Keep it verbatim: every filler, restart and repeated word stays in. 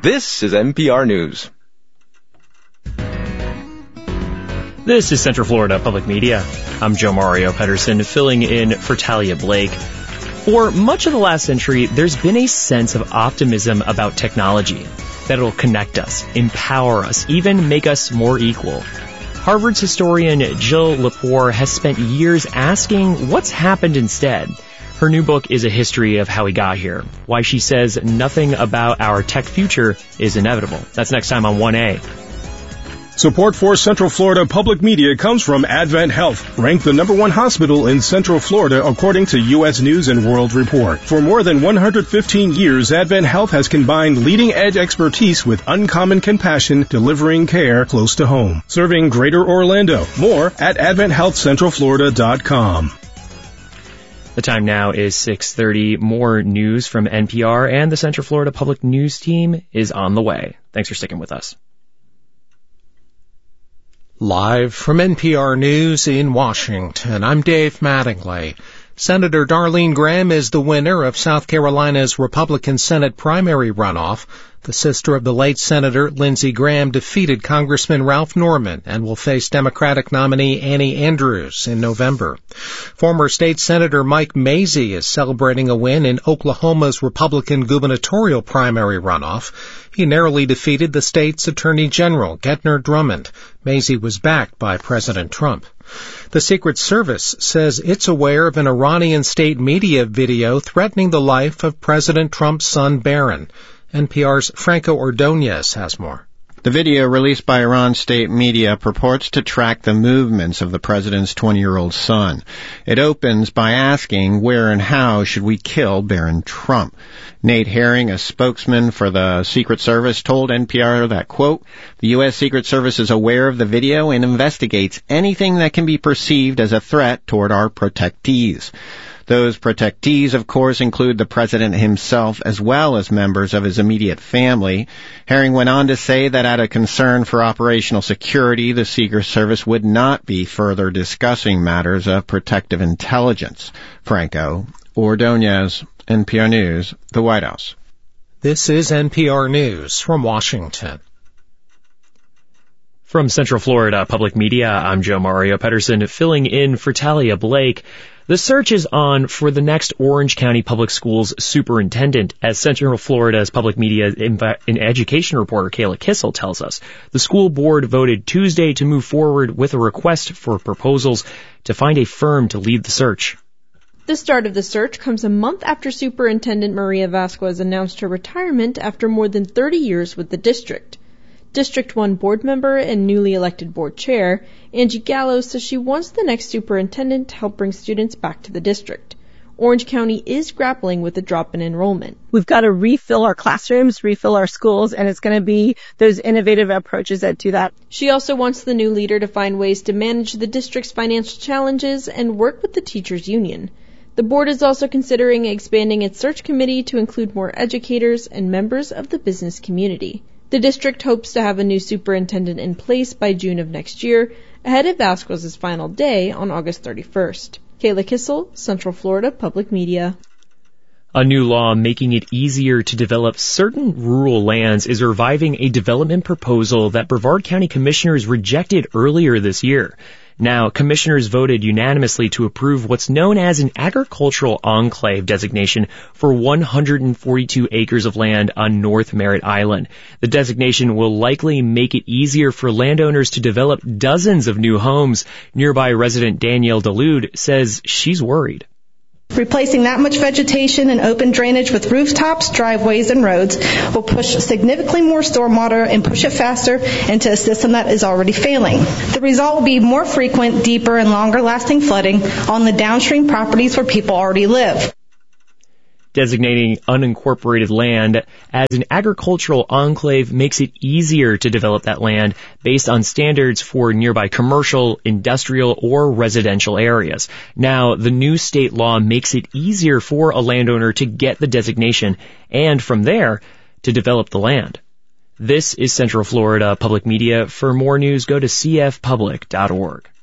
This is N P R News. This is Central Florida Public Media. I'm Joe Mario Pedersen, filling in for Talia Blake. For much of the last century, there's been a sense of optimism about technology, that it'll connect us, empower us, even make us more equal. Harvard's historian Jill Lepore has spent years asking what's happened instead. Her new book is a history of how we got here, why she says nothing about our tech future is inevitable. That's next time on one A. Support for Central Florida Public Media comes from Advent Health, ranked the number one hospital in Central Florida according to U S News and World Report. For more than one hundred fifteen years, Advent Health has combined leading-edge expertise with uncommon compassion, delivering care close to home. Serving Greater Orlando. More at advent health central florida dot com. The time now is six thirty. More news from N P R and the Central Florida Public News team is on the way. Thanks for sticking with us. Live from N P R News in Washington, I'm Dave Mattingly. Senator Darlene Graham is the winner of South Carolina's Republican Senate primary runoff. The sister of the late Senator Lindsey Graham defeated Congressman Ralph Norman and will face Democratic nominee Annie Andrews in November. Former State Senator Mike Mazzei is celebrating a win in Oklahoma's Republican gubernatorial primary runoff. He narrowly defeated the state's Attorney General, Gentner Drummond. Mazzei was backed by President Trump. The Secret Service says it's aware of an Iranian state media video threatening the life of President Trump's son, Barron. N P R's Franco Ordonez has more. The video released by Iran state media purports to track the movements of the president's twenty-year-old son. It opens by asking where and how should we kill Barron Trump. Nate Herring, a spokesman for the Secret Service, told N P R that, quote, the U S Secret Service is aware of the video and investigates anything that can be perceived as a threat toward our protectees. Those protectees, of course, include the president himself as well as members of his immediate family. Herring went on to say that out of concern for operational security, the Secret Service would not be further discussing matters of protective intelligence. Franco Ordonez, N P R News, the White House. This is N P R News from Washington. From Central Florida Public Media, I'm Joe Mario Pedersen, filling in for Talia Blake. The search is on for the next Orange County Public Schools superintendent, as Central Florida's Public Media and Education reporter Kayla Kissel tells us. The school board voted Tuesday to move forward with a request for proposals to find a firm to lead the search. The start of the search comes a month after Superintendent Maria Vasquez announced her retirement after more than thirty years with the district. District one board member and newly elected board chair, Angie Gallo, says she wants the next superintendent to help bring students back to the district. Orange County is grappling with a drop in enrollment. We've got to refill our classrooms, refill our schools, and it's going to be those innovative approaches that do that. She also wants the new leader to find ways to manage the district's financial challenges and work with the teachers' union. The board is also considering expanding its search committee to include more educators and members of the business community. The district hopes to have a new superintendent in place by June of next year, ahead of Vasquez's final day on August thirty-first. Kayla Kissel, Central Florida Public Media. A new law making it easier to develop certain rural lands is reviving a development proposal that Brevard County commissioners rejected earlier this year. Now, commissioners voted unanimously to approve what's known as an agricultural enclave designation for one hundred forty-two acres of land on North Merritt Island. The designation will likely make it easier for landowners to develop dozens of new homes. Nearby resident Danielle Delude says she's worried. Replacing that much vegetation and open drainage with rooftops, driveways, and roads will push significantly more stormwater and push it faster into a system that is already failing. The result will be more frequent, deeper, and longer-lasting flooding on the downstream properties where people already live. Designating unincorporated land as an agricultural enclave makes it easier to develop that land based on standards for nearby commercial, industrial, or residential areas. Now, the new state law makes it easier for a landowner to get the designation and from there to develop the land. This is Central Florida Public Media. For more news, go to c f public dot org.